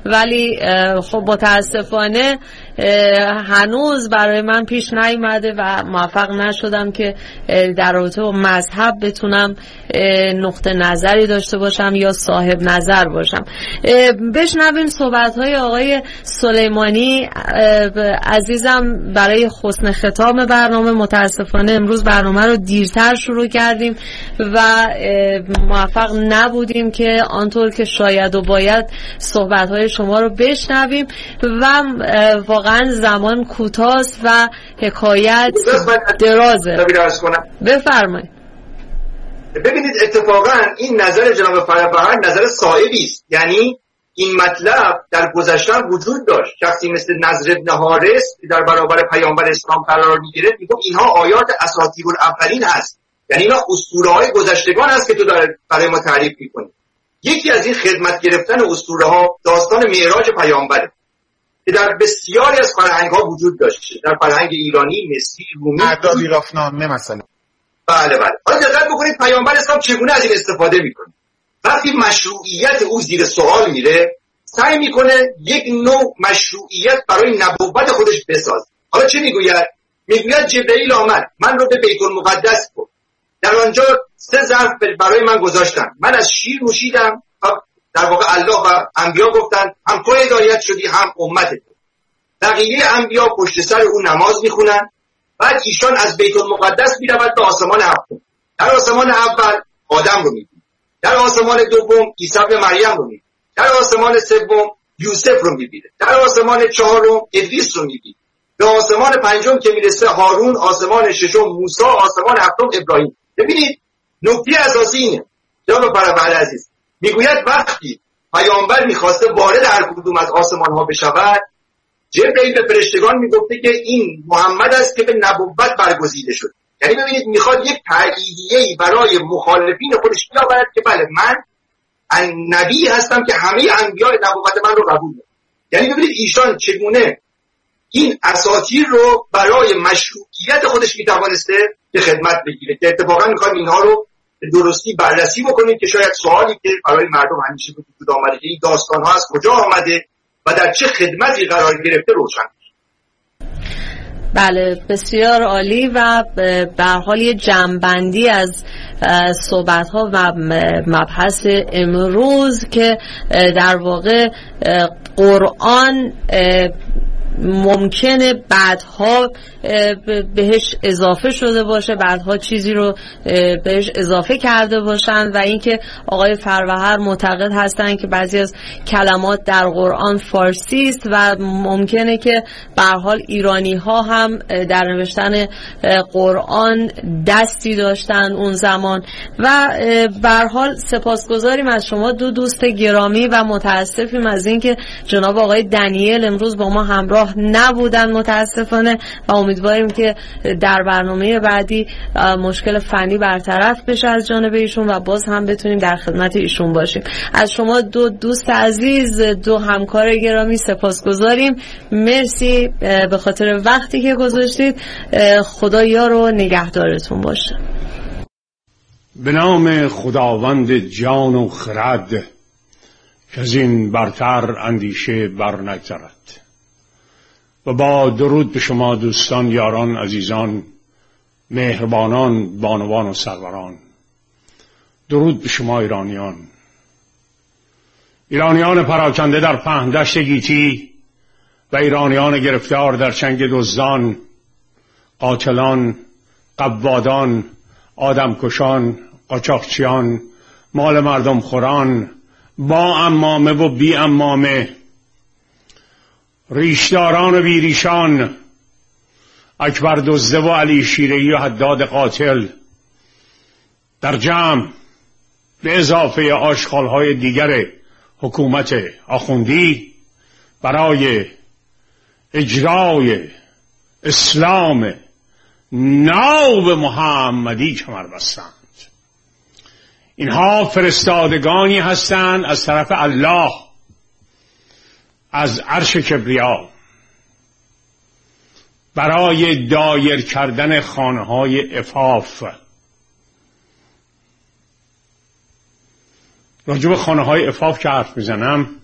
ولی خب متاسفانه هنوز برای من پیش نیامده و موفق نشدم که در رابطه با مذهب بتونم نقطه نظری داشته باشم یا صاحب نظر باشم. بشنویم صحبت‌های آقای سلیمانی عزیزم برای حسن ختام برنامه. متاسفانه امروز برنامه رو دیرتر شروع کردیم و موفق نبودیم که آنطور که شاید و باید صحبت‌های شما رو بشنویم و واقعا زمان کوتاست و حکایت درازه. بفرمایید. ببینید اتفاقا این نظر جناب فرهنگ نظر صائبی است، یعنی این مطلب در گذشته وجود داشت. شخصی مثل نضر بن حارث در برابر پیامبر اسلام قرار می‌گرفت، میگفت اینها آیات اساطیر الاولین هست، یعنی اینا اسطوره‌های گذشتگان هست که تو برای ما تعریف می‌کنی. یکی از این خدمت گرفتن اسطوره‌ها داستان معراج پیامبره که در بسیاری از فرهنگ‌ها وجود داشته، در فرهنگ ایرانی، مصری، رومی، اعدادی رافنامه مثلا. بله. حالا دقت بکنید پیامبر اسلام چگونه از این استفاده می‌کنه. وقتی مشروعیت او زیر سوال میره، سعی میکنه یک نوع مشروعیت برای نبوت خودش بسازه. حالا چه میگوید؟ میگوید جبرئیل آمد من رو به بیت المقدس برد، در آنجا 3 ظرف برای من گذاشتن، من از شیر نوشیدم. در واقع الله و انبیا گفتن هم تو هدایت شدی هم امت تو. بقیه انبیا پشت سر او نماز میخونن. بعد ایشان از بیت المقدس میرود به آسمان هفتم. در آسمان اول آدم رو میبینه، در آسمان دوم عیسی ابن مریم رو میبینه، در آسمان سوم یوسف رو میبینه، در آسمان چهارم ادریس رو میبینه، به آسمان پنجم که میرسه هارون، آسمان ششم موسی، آسمان هفتم ابراهیم. ببینید نکته اساسی اینه جناب فرهنگ عزیز، میگوید وقتی پیامبر میخواسته وارد هر کدوم از آسمان ها بشود، جبرئیل به فرشتگان میگفته که این محمد است که به نبوت برگزیده شد. یعنی ببینید میخواد یک تأییدیه‌ای برای مخالفین خودش بیاورد که بله من نبی هستم که همه انبیاء نبوت من رو قبول دارن. یعنی ببینید ایشان چگونه این اساطیر رو برای مشروعیت خودش میتوانسته به خدمت بگیره، که اتفاقا میخوایم اینها رو درستی بررسی بکنیم که شاید سوالی که برای مردم همیشه وجود آمده که این داستان‌ها از کجا آمده و در چه خدمتی قرار گرفته روشن. بله بسیار عالی و به هر حال یه جمع‌بندی از صحبت‌ها و مبحث امروز که در واقع قرآن ممکنه بعدها بهش اضافه شده باشه، بعدها چیزی رو بهش اضافه کرده باشن و اینکه آقای فروهر معتقد هستن که بعضی از کلمات در قرآن فارسی است و ممکنه که به هر حال ایرانی ها هم در نوشتن قرآن دستی داشتن اون زمان. و به هر حال سپاسگزاریم از شما دو دوست گرامی و متاسفیم از اینکه جناب آقای دنیل امروز با ما همراه نبودن متاسفانه و امیدواریم که در برنامه بعدی مشکل فنی برطرف بشه از جانب ایشون و باز هم بتونیم در خدمت ایشون باشیم. از شما دو دوست عزیز، دو همکار گرامی سپاسگزاریم. مرسی به خاطر وقتی که گذاشتید. خدا یار و نگهدارتون باشه. به نام خداوند جان و خرد که از این برتر اندیشه بر نگذرد. و با درود به شما دوستان، یاران، عزیزان، مهربانان، بانوان و سروران. درود به شما ایرانیان پراکنده در پهندشت گیتی و ایرانیان گرفتار در چنگ دزدان، قاتلان، قوادان، آدمکشان، قاچاقچیان، مال مردم خوران، با امامه و بی امامه، ریشداران و بیریشان، اکبر دزده و علی شیره‌ای و حداد قاتل، در جمع به اضافه آشغال‌های دیگر حکومت آخوندی برای اجرای اسلام ناب محمدی کمر بستند. اینها فرستادگانی هستند از طرف الله از عرش کبریا برای دایر کردن خانه‌های عفاف. راجع به خانه‌های عفاف که حرف میزنم